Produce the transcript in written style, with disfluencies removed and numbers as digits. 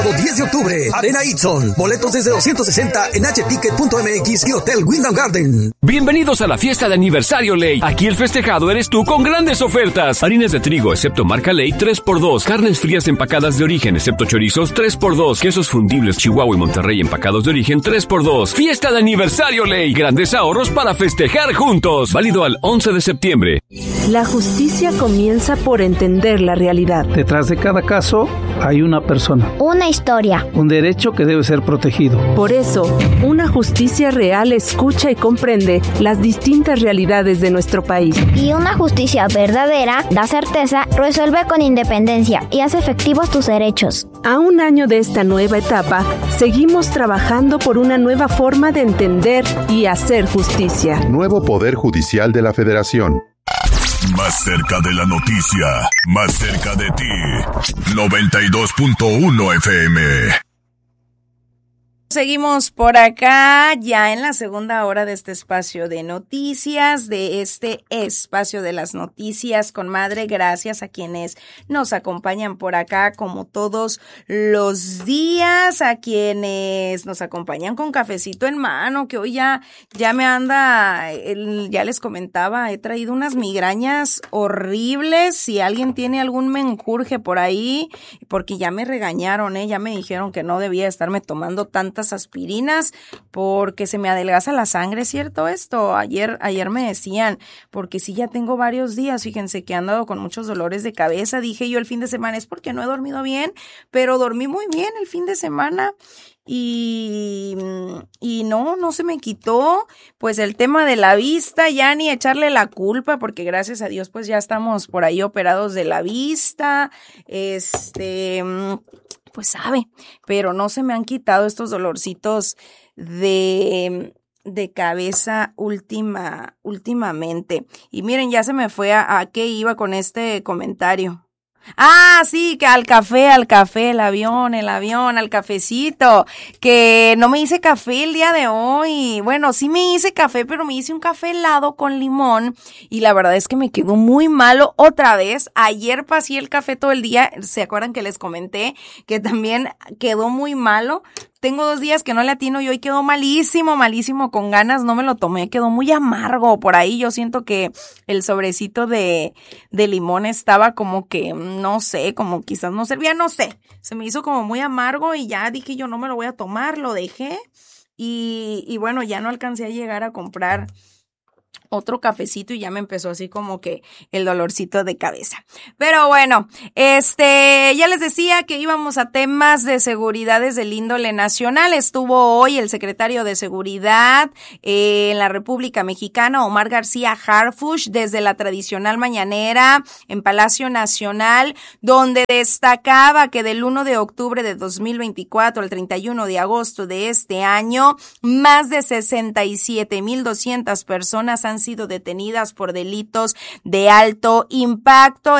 10 de octubre, Arena Itson. Boletos desde 260 en hticket.mx y Hotel Wyndham Garden. Bienvenidos a la fiesta de aniversario Ley. Aquí el festejado eres tú con grandes ofertas. Harinas de trigo, excepto marca Ley, 3x2. Carnes frías empacadas de origen, excepto chorizos, 3x2. Quesos fundibles Chihuahua y Monterrey empacados de origen, 3x2. Fiesta de aniversario Ley. Grandes ahorros para festejar juntos. Válido al 11 de septiembre. La justicia comienza por entender la realidad. Detrás de cada caso hay una persona. Una historia. Un derecho que debe ser protegido. Por eso, una justicia real escucha y comprende las distintas realidades de nuestro país. Y una justicia verdadera da certeza, resuelve con independencia y hace efectivos tus derechos. A un año de esta nueva etapa, seguimos trabajando por una nueva forma de entender y hacer justicia. Nuevo Poder Judicial de la Federación. Más cerca de la noticia, más cerca de ti. 92.1 FM. Seguimos por acá ya en la segunda hora de este espacio de noticias, de este espacio de las noticias con Madre. Gracias a quienes nos acompañan por acá como todos los días, a quienes nos acompañan con cafecito en mano, que hoy ya me anda, ya les comentaba, he traído unas migrañas horribles. Si alguien tiene algún menjurje por ahí, porque ya me regañaron, ya me dijeron que no debía estarme tomando tantas aspirinas porque se me adelgaza la sangre, ¿cierto esto? Ayer me decían, porque sí ya tengo varios días, fíjense que he andado con muchos dolores de cabeza. Dije yo el fin de semana es porque no he dormido bien, pero dormí muy bien el fin de semana y no se me quitó. Pues el tema de la vista, ya ni echarle la culpa, porque gracias a Dios pues ya estamos por ahí operados de la vista, pues sabe, pero no se me han quitado estos dolorcitos de cabeza últimamente. Y miren, ya se me fue a qué iba con este comentario. Ah, sí, que al café, el avión, al cafecito, que no me hice café el día de hoy. Bueno, sí me hice café, pero me hice un café helado con limón y la verdad es que me quedó muy malo otra vez. Ayer pasé el café todo el día, ¿se acuerdan que les comenté que también quedó muy malo? Tengo 2 días que no le atino y hoy quedó malísimo, con ganas, no me lo tomé, quedó muy amargo por ahí. Yo siento que el sobrecito de limón estaba como que, no sé, como quizás no servía, no sé. Se me hizo como muy amargo y ya dije yo no me lo voy a tomar, lo dejé y bueno, ya no alcancé a llegar a comprar otro cafecito y ya me empezó así como que el dolorcito de cabeza. Pero bueno, ya les decía que íbamos a temas de seguridad desde el índole nacional. Estuvo hoy el secretario de Seguridad en la República Mexicana, Omar García Harfuch, desde la tradicional mañanera en Palacio Nacional, donde destacaba que del 1 de octubre de 2024 al 31 de agosto de este año, más de 67,200 personas han sido detenidas por delitos de alto impacto.